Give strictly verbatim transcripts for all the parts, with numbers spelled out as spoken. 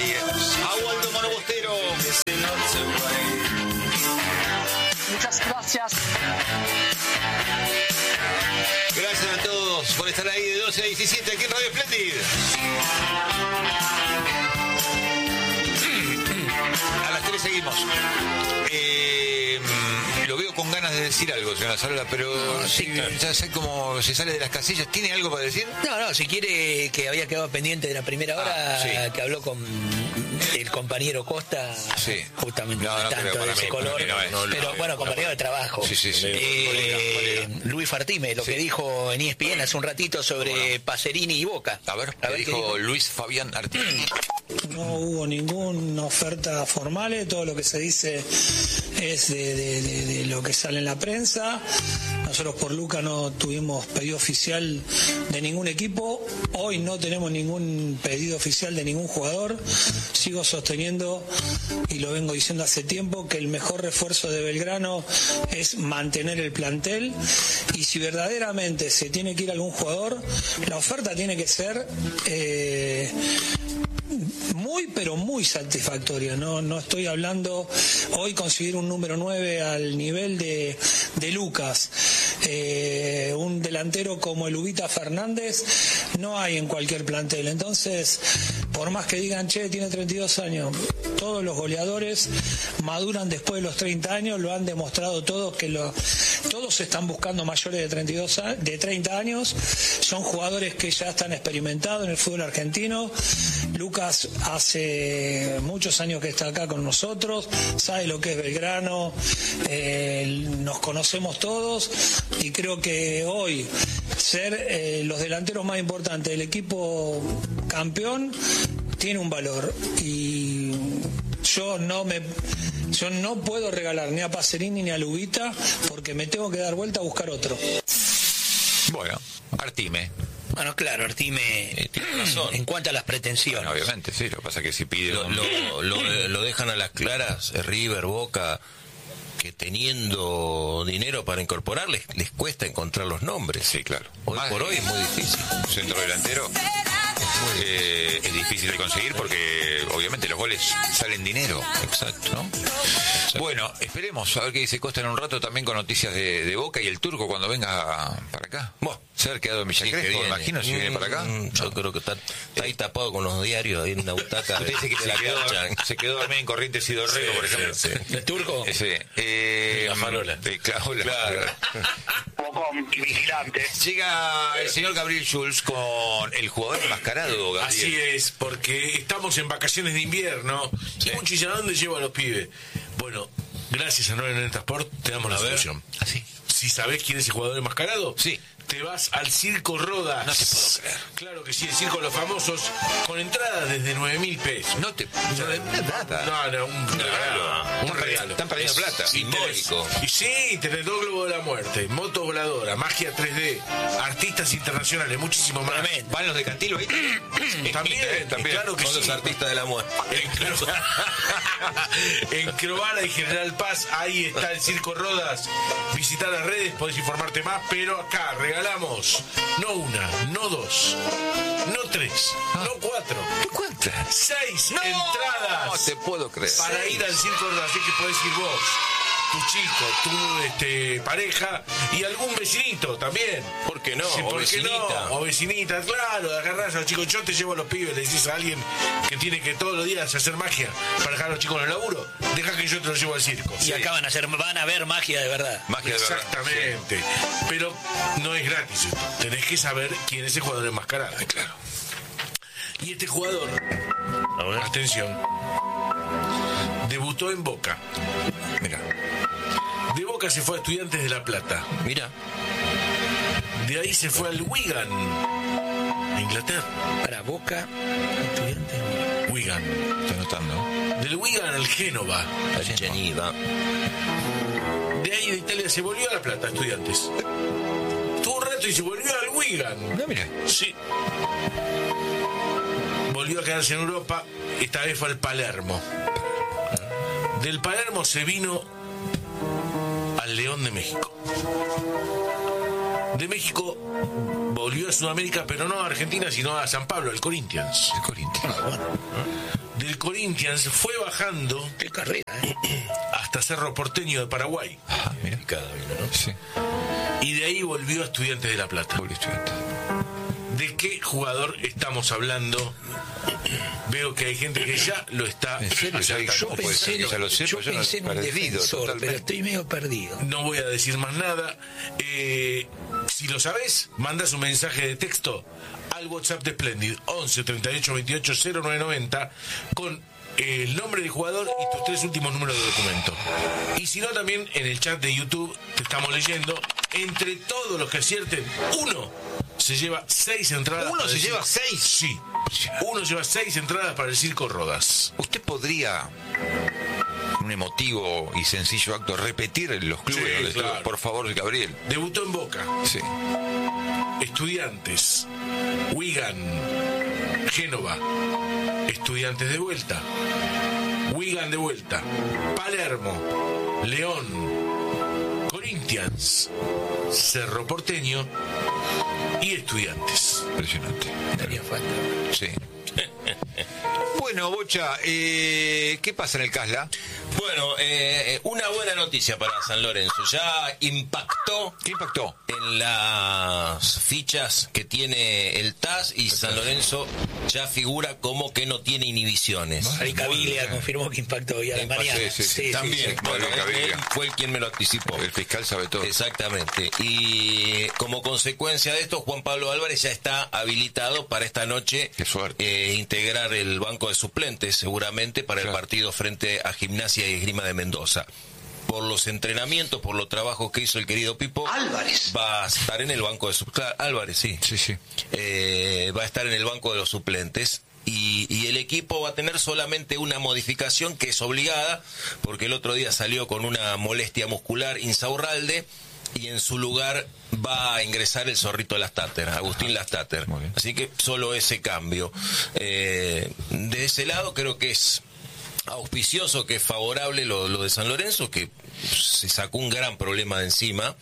ahí. A Waldo Monobostero. Muchas gracias. Gracias a todos por estar ahí de doce a diecisiete aquí en Radio Splendid. A las tres seguimos. Eh, lo veo con ganas de decir algo, señora Sala, pero no, sí, si, claro. ya sé cómo se sale de las casillas. ¿Tiene algo para decir? No, no, si quiere, que había quedado pendiente de la primera hora, Ah, sí. que habló con el compañero Costa, Sí. justamente No, no tanto creo, de para ese mí, color, para mí no es. pero No, no, bueno, no, compañero no, de trabajo. Sí, sí, sí. Eh, Colega, colega. Luis Fartime, lo Sí. que dijo en E S P N hace un ratito sobre Bueno. Pacerini y Boca. A ver, A ¿qué ver qué dijo, dijo. Luis Fabián Artini? No hubo ninguna oferta formal, todo lo que se dice es de, de- de- de lo que sale en la prensa. Nosotros por Luca no tuvimos pedido oficial de ningún equipo, hoy no tenemos ningún pedido oficial de ningún jugador. Sigo sosteniendo, y lo vengo diciendo hace tiempo, que el mejor refuerzo de Belgrano es mantener el plantel, y si verdaderamente se tiene que ir algún jugador, la oferta tiene que ser... eh, muy pero muy satisfactoria. No, no estoy hablando hoy conseguir un número nueve al nivel de, de Lucas, eh, un delantero como el Ubita Fernández no hay en cualquier plantel. Entonces, por más que digan, che, tiene treinta y dos años, todos los goleadores maduran después de los treinta años, lo han demostrado todos, que lo, todos están buscando mayores de treinta y dos a- de treinta años, son jugadores que ya están experimentados en el fútbol argentino. Lucas hace muchos años que está acá con nosotros, sabe lo que es Belgrano, eh, nos conocemos todos, y creo que hoy ser eh, los delanteros más importantes del equipo campeón tiene un valor, y yo no me yo no puedo regalar ni a Pacerini ni a Lubita, porque me tengo que dar vuelta a buscar otro. Bueno, Artime. Bueno, claro, Artime, Eh, tiene razón. en cuanto a las pretensiones. Bueno, obviamente, sí. Lo que pasa es que si pide... Lo, un- lo, lo- lo dejan a las claras, eh, River, Boca, que teniendo dinero para incorporarles, les cuesta encontrar los nombres. Sí, claro. Hoy Más por de- hoy es muy difícil. Centro delantero eh, es difícil de conseguir porque obviamente los goles salen dinero. Exacto. ¿No? Bueno, esperemos a ver qué dice Costa en un rato, también con noticias de, de Boca y el Turco cuando venga para acá. Bueno, Se ha quedado en Villa sí que Crespo, me viene. imagino, si viene para acá. Mm, Yo No. creo que está, está ahí tapado con los diarios, ahí en una butaca. Usted dice que de se la quedó, cancha. se quedó dormido en Corrientes y Dorrego, Sí, por ejemplo. sí, sí. ¿El Turco? Sí. Eh, La farola. eh, claro, la Claro. farola. Bocón y vigilante. Llega el señor Gabriel Schulz con el jugador enmascarado, Gabriel. Así es, porque estamos en vacaciones de invierno. Sí. Y muchos, ¿a dónde llevo a los pibes? Bueno, gracias a nueve noventa Sport te damos la A ver. solución. ¿Así? Si sabés quién es el jugador enmascarado, Sí. te vas al Circo Rodas. No te puedo creer. Claro que sí, el Circo de los Famosos, con entradas desde nueve mil pesos. No te... No, no, nada. No, no, un regalo. Un Están regalo. Están perdiendo plata. Y tenés- Y sí, tenés dos globos de la muerte, moto voladora, magia tres D, artistas internacionales, muchísimo más. Tremendo. ¿Van los de Cantilo ahí? También, Eh, también. claro que Son sí. los artistas de la muerte. En, Cro- en Croala y General Paz, ahí está el Circo Rodas. Visita las redes, podés informarte más, pero acá regalamos no una, no dos, no tres, no cuatro, ¿Cuántas? seis No entradas te puedo creer. para ir al Circo Rodas. Así que podés ir vos, tu chico, tu este, pareja y algún vecinito también. ¿Por qué no? Sí, O ¿por qué vecinita. no? O vecinita, claro, agarrás a los chicos. Yo te llevo a los pibes, le decís a alguien que tiene que todos los días hacer magia para dejar a los chicos en el laburo, deja que yo te los llevo al circo. Y acá van a hacer, van a ver magia de verdad. Magia de verdad. Exactamente. Pero no es gratis esto. Tenés que saber quién es el jugador enmascarado. Claro. Y este jugador, A ver. atención, debutó en Boca. Mira. De Boca se fue a Estudiantes de La Plata. Mira, De ahí se fue al Wigan, a Inglaterra. Para Boca, estudiante. Wigan. Estoy notando. Del Wigan al Génova. al Geneva. De ahí de Italia se volvió a La Plata, Estudiantes. Tuvo un rato y se volvió al Wigan. No, mira. Sí. Volvió a quedarse en Europa. Esta vez fue al Palermo. Del Palermo se vino al León de México. de México volvió a Sudamérica, pero no a Argentina, sino a San Pablo, al Corinthians. El Corinthians. Del Corinthians fue bajando Qué carrera, ¿eh? hasta Cerro Porteño de Paraguay. Ah, mira. Cada vino, ¿no? Sí, Y de ahí volvió a Estudiantes de La Plata. volvió estudiante. ¿De qué jugador estamos hablando? Veo que hay gente que ya lo está ¿En serio? Ya hay- acertando. ¿Cómo puede ser que ya lo sepa? yo Yo no- pensé en un perdido defensor, totalmente. pero estoy medio perdido. No voy a decir más nada. Eh, si lo sabés, mandas un mensaje de texto al WhatsApp de Splendid once treinta y ocho veintiocho cero nueve noventa con el nombre del jugador y tus tres últimos números de documento. Y si no, también en el chat de YouTube te estamos leyendo. Entre todos los que acierten, uno se lleva seis entradas. ¿Uno para se el lleva circo. seis? Sí. Uno lleva seis entradas para el Circo Rodas. ¿Usted podría, un emotivo y sencillo acto, repetir los clubes Sí, donde estuvo? claro. Por favor, Gabriel. Debutó en Boca, Sí. Estudiantes, Wigan, Génova, Estudiantes de vuelta, Wigan de vuelta, Palermo, León, Corinthians, Cerro Porteño y Estudiantes. Impresionante. Haría falta. Sí. Bueno, Bocha, eh, ¿qué pasa en el Casla? Bueno, eh, una buena noticia para San Lorenzo. Ya impactó ¿Qué impactó? en las fichas que tiene el T A S y San Lorenzo ya figura como que no tiene inhibiciones. Ari Caviglia confirmó que impactó hoy a la Impactó, mañana. sí, sí, sí. También, sí, bueno, Mario Caviglia. él fue el quien me lo anticipó. El fiscal sabe todo. Exactamente. Y como consecuencia de esto, Juan Pablo Álvarez ya está habilitado para esta noche Qué suerte. eh, integrar el banco de suplentes, seguramente, para Claro. el partido frente a Gimnasia y Esgrima de Mendoza. Por los entrenamientos, por los trabajos que hizo el querido Pipo, Álvarez. va a estar en el banco de suplentes. Álvarez, sí. Sí, sí. Eh, va a estar en el banco de los suplentes. Y, y el equipo va a tener solamente una modificación que es obligada, porque el otro día salió con una molestia muscular Insaurralde, y en su lugar va a ingresar el zorrito Lastater, Agustín Lastater. Muy bien. Así que solo ese cambio. Eh, de ese lado creo que es auspicioso, que es favorable lo, lo de San Lorenzo, que se sacó un gran problema de encima.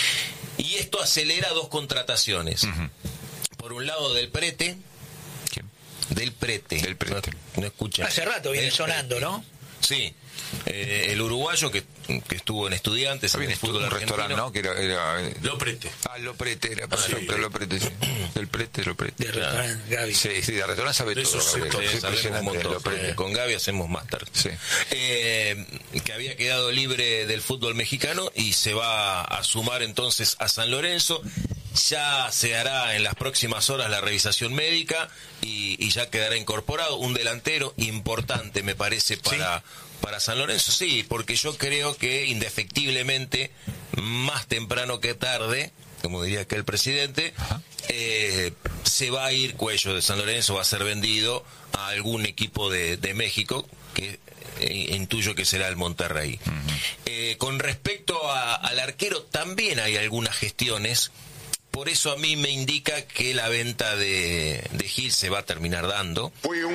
Y esto acelera dos contrataciones. Ujú. Por un lado, del Prete. ¿Quién? Del Prete. Del Prete. No, no escuchan. Hace rato viene Del sonando, Prete. ¿no? Sí. Eh, el uruguayo que, que estuvo en Estudiantes, en Había el fútbol un restaurante, argentino. ¿no? Que era, era, eh, Lo prete. Ah, lo prete, era para Sí. pero lo prete, sí. El prete, lo prete. De restaurante Gaby. Sí, sí, de restaurante sabe De todo, esos Gabriel. sectores, Es Sabemos un impresionante, montón. lo prete. Eh, con Gaby hacemos máster. Sí. Eh, que había quedado libre del fútbol mexicano y se va a sumar entonces a San Lorenzo. Ya se hará en las próximas horas la revisación médica y, y ya quedará incorporado un delantero importante, me parece, para, para San Lorenzo. Sí, porque yo creo que indefectiblemente, más temprano que tarde, como diría aquel presidente, eh, se va a ir Cuello de San Lorenzo, va a ser vendido a algún equipo de, de México, que eh, intuyo que será el Monterrey. Uh-huh. Eh, con respecto a, al arquero, también hay algunas gestiones. Por eso a mí me indica que la venta de, de Gil se va a terminar dando.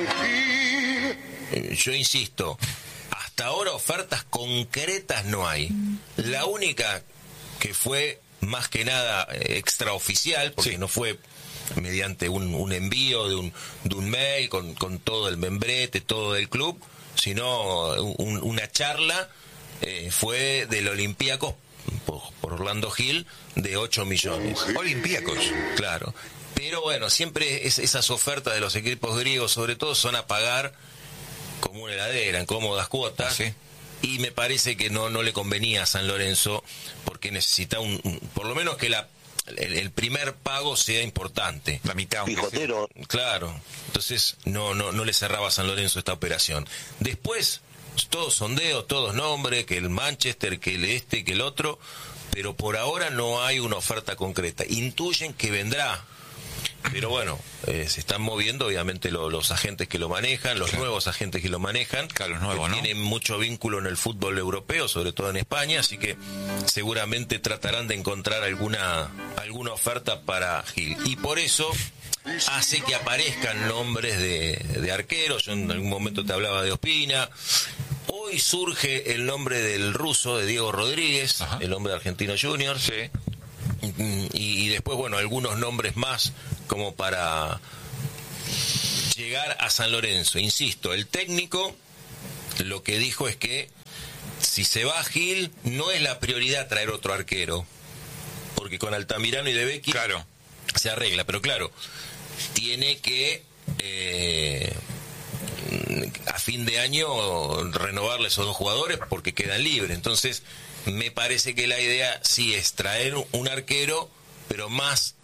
Eh, Yo insisto, hasta ahora ofertas concretas no hay. La única que fue más que nada eh, extraoficial, porque Sí. no fue mediante un, un envío de un, de un mail con, con todo el membrete, todo del club, sino un, una charla, eh, fue del Olympiacos por, por Orlando Gil de ocho millones. Olympiacos. Claro. Pero bueno, siempre es, esas ofertas de los equipos griegos, sobre todo, son a pagar como una heladera, en cómodas cuotas. Sí. Y me parece que no, no le convenía a San Lorenzo, porque necesita un, un- por lo menos que la, el, el primer pago sea importante. La mitad. aunque sea. Pijotero. Claro. Entonces no, no, no le cerraba a San Lorenzo esta operación. Después, todos sondeos, todos nombres, que el Manchester, que el este, que el otro, pero por ahora no hay una oferta concreta. Intuyen que vendrá, pero bueno, eh, se están moviendo obviamente lo- los agentes que lo manejan, los Claro. nuevos agentes que lo manejan, Claro, los nuevos, que ¿no? tienen mucho vínculo en el fútbol europeo, sobre todo en España, así que seguramente tratarán de encontrar alguna, alguna oferta para Gil. Y por eso hace que aparezcan nombres de, de arqueros. Yo en algún momento te hablaba de Ospina. Hoy surge el nombre del ruso, de Diego Rodríguez, Ajá. el hombre de Argentino Juniors. Sí. y, y después, bueno, algunos nombres más como para llegar a San Lorenzo. Insisto, el técnico lo que dijo es que si se va Gil, no es la prioridad traer otro arquero, porque con Altamirano y De Vecchi claro. se arregla, pero claro, tiene que eh, a fin de año renovarle esos dos jugadores porque quedan libres. Entonces me parece que la idea sí es traer un arquero, pero más